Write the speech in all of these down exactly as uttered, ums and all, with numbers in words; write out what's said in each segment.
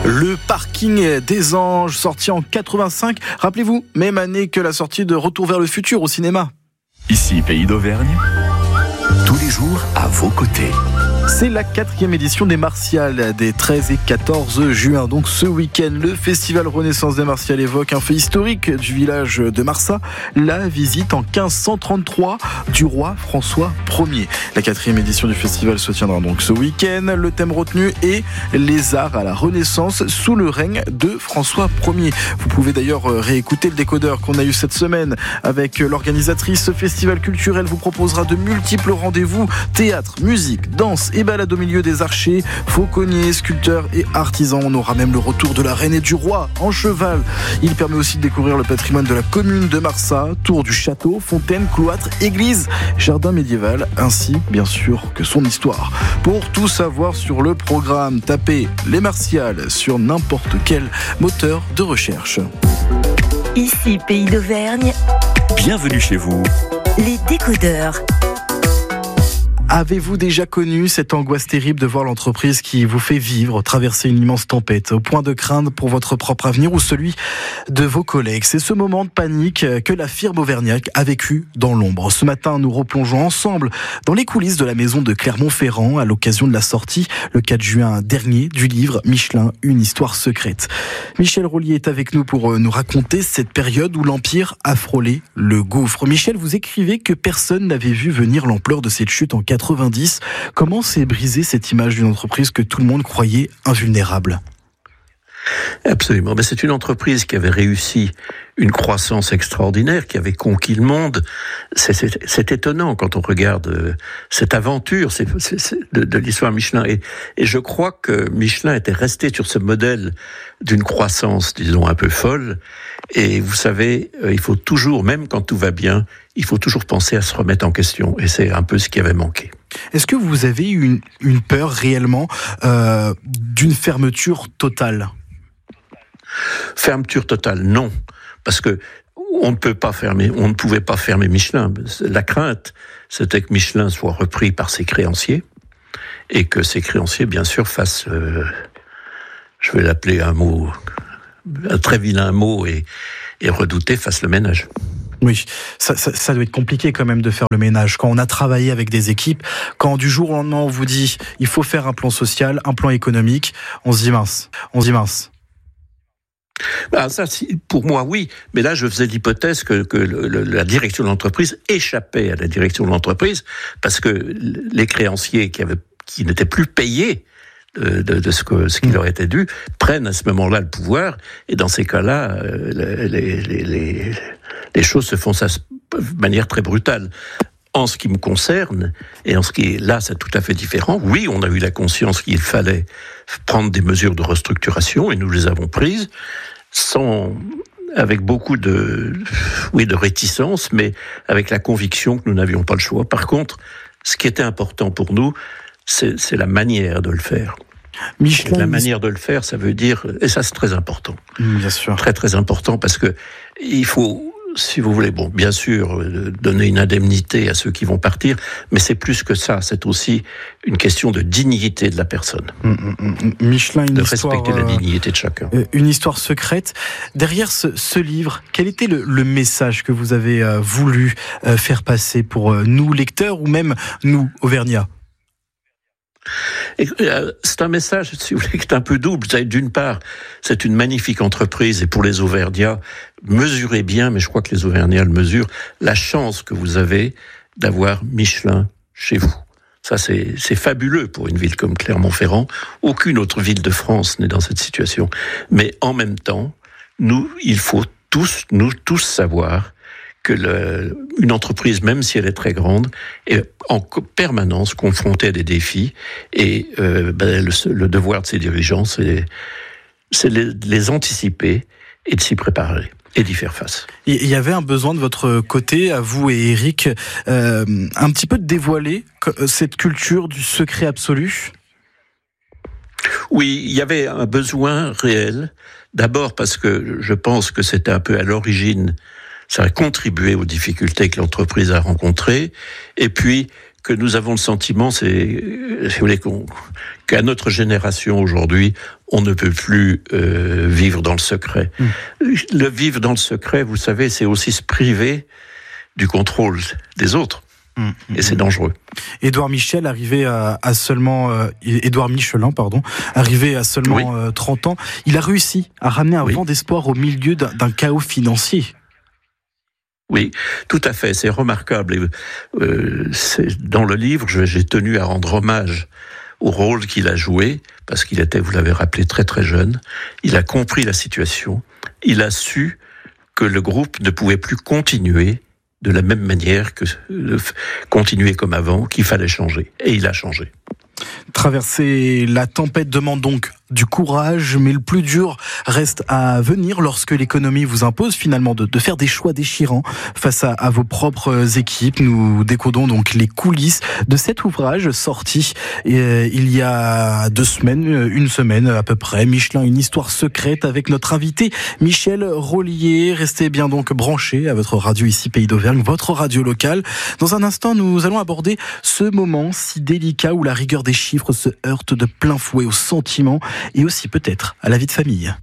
Le parking des anges, sorti en quatre-vingt-cinq. Rappelez-vous, même année que la sortie de Retour vers le futur au cinéma. Ici, Pays d'Auvergne, tous les jours à vos côtés. C'est la quatrième édition des Martiales des treize et quatorze juin. Donc ce week-end, le festival Renaissance des Martiales évoque un fait historique du village de Marsat, la visite en quinze cent trente-trois du roi François Ier. La quatrième édition du festival se tiendra donc ce week-end. Le thème retenu est les arts à la Renaissance sous le règne de François Ier. Vous pouvez d'ailleurs réécouter le décodeur qu'on a eu cette semaine avec l'organisatrice. Ce festival culturel vous proposera de multiples rendez-vous, théâtre, musique, danse et balade au milieu des archers, fauconniers, sculpteurs et artisans. On aura même le retour de la reine et du roi en cheval. Il permet aussi de découvrir le patrimoine de la commune de Marsat, tour du château, fontaine, cloître, église, jardin médiéval, ainsi bien sûr que son histoire. Pour tout savoir sur le programme, tapez les Martiales sur n'importe quel moteur de recherche. Ici, Pays d'Auvergne. Bienvenue chez vous. Les décodeurs. Avez-vous déjà connu cette angoisse terrible de voir l'entreprise qui vous fait vivre, traverser une immense tempête, au point de craindre pour votre propre avenir ou celui de vos collègues? C'est ce moment de panique que la firme Auvergnac a vécu dans l'ombre. Ce matin, nous replongeons ensemble dans les coulisses de la maison de Clermont-Ferrand à l'occasion de la sortie, le quatre juin dernier, du livre Michelin, une histoire secrète. Michel Rollier est avec nous pour nous raconter cette période où l'Empire a frôlé le gouffre. Michel, vous écrivez que personne n'avait vu venir l'ampleur de cette chute en quatre-vingt-dix. Comment s'est brisée cette image d'une entreprise que tout le monde croyait invulnérable ? Absolument. Mais c'est une entreprise qui avait réussi une croissance extraordinaire, qui avait conquis le monde. C'est, c'est, c'est étonnant quand on regarde cette aventure c'est, c'est, c'est de, de l'histoire Michelin. Et, et je crois que Michelin était resté sur ce modèle d'une croissance, disons, un peu folle. Et vous savez, il faut toujours, même quand tout va bien, il faut toujours penser à se remettre en question. Et c'est un peu ce qui avait manqué. Est-ce que vous avez eu une, une peur réellement euh, d'une fermeture totale ? Fermeture totale, non. Parce que on ne peut pas fermer, on ne pouvait pas fermer Michelin. La crainte, c'était que Michelin soit repris par ses créanciers et que ses créanciers, bien sûr, fassent, euh, je vais l'appeler un mot, un très vilain mot et, et redouté, fassent le ménage. Oui, ça, ça, ça doit être compliqué quand même de faire le ménage. Quand on a travaillé avec des équipes, quand du jour au lendemain on vous dit il faut faire un plan social, un plan économique, on se dit mince, on se dit mince. Ben ça, pour moi, oui. Mais là, je faisais l'hypothèse que, que le, le, la direction de l'entreprise échappait à la direction de l'entreprise parce que les créanciers qui, avaient, qui n'étaient plus payés de, de, de ce, que, ce qui leur était dû prennent à ce moment-là le pouvoir. Et dans ces cas-là, les, les, les, les choses se font de manière très brutale. En ce qui me concerne, et en ce qui est là, c'est tout à fait différent. Oui, on a eu la conscience qu'il fallait prendre des mesures de restructuration, et nous les avons prises, sans, avec beaucoup de, oui, de réticence, mais avec la conviction que nous n'avions pas le choix. Par contre, ce qui était important pour nous, c'est, c'est la manière de le faire. Michelin, la manière de le faire, ça veut dire, et ça c'est très important. Bien sûr. Très très important, parce que il faut, si vous voulez, bon, bien sûr, donner une indemnité à ceux qui vont partir, mais c'est plus que ça, c'est aussi une question de dignité de la personne. Mmh, mmh, Michelin, une de histoire, respecter la dignité de chacun. Euh, une histoire secrète. Derrière ce, ce livre, quel était le, le message que vous avez euh, voulu euh, faire passer pour euh, nous, lecteurs, ou même nous, Auvergnats ? Et, euh, c'est un message, si vous voulez, qui est un peu double. D'une part, c'est une magnifique entreprise, et pour les Auvergnats, mesurez bien, mais je crois que les Auvergnats le mesurent, la chance que vous avez d'avoir Michelin chez vous. Ça, c'est, c'est fabuleux pour une ville comme Clermont-Ferrand. Aucune autre ville de France n'est dans cette situation. Mais en même temps, nous, il faut tous, nous tous savoir que le, une entreprise, même si elle est très grande, est en permanence confrontée à des défis, et euh, ben, le, le devoir de ses dirigeants, c'est, c'est les, les anticiper et de s'y préparer et d'y faire face. Il y avait un besoin de votre côté, à vous et Eric, euh, un petit peu de dévoiler cette culture du secret absolu ? Oui, il y avait un besoin réel, d'abord parce que je pense que c'était un peu à l'origine, ça a contribué aux difficultés que l'entreprise a rencontrées, et puis que nous avons le sentiment, c'est, si vous voulez, qu'on, qu'à notre génération aujourd'hui, on ne peut plus euh, vivre dans le secret. Mmh. Le vivre dans le secret, vous savez, c'est aussi se priver du contrôle des autres. Mmh, et c'est dangereux. Édouard Michel, arrivé à, à seulement... Euh, Édouard Michelin, pardon, arrivé à seulement oui. euh, trente ans, il a réussi à ramener un oui. vent d'espoir au milieu d'un, d'un chaos financier. Oui, tout à fait, c'est remarquable. Et, euh, c'est, dans le livre, j'ai tenu à rendre hommage au rôle qu'il a joué, parce qu'il était, vous l'avez rappelé, très très jeune. Il a compris la situation, il a su que le groupe ne pouvait plus continuer de la même manière que de continuer comme avant, qu'il fallait changer. Et il a changé. Traverser la tempête demande donc du courage, mais le plus dur reste à venir lorsque l'économie vous impose finalement de, de faire des choix déchirants face à, à vos propres équipes. Nous décodons donc les coulisses de cet ouvrage sorti euh, il y a deux semaines, une semaine à peu près. Michelin, une histoire secrète avec notre invité Michel Rollier. Restez bien donc branchés à votre radio ici Pays d'Auvergne, votre radio locale. Dans un instant, nous allons aborder ce moment si délicat où la rigueur des chiffres se heurte de plein fouet aux sentiments et aussi peut-être à la vie de famille.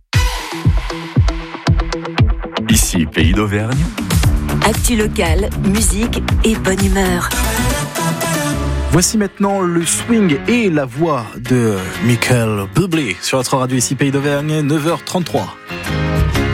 Ici, Pays d'Auvergne. Actu locale, musique et bonne humeur. Voici maintenant le swing et la voix de Michael Bublé sur notre radio ici Pays d'Auvergne, neuf heures trente-trois.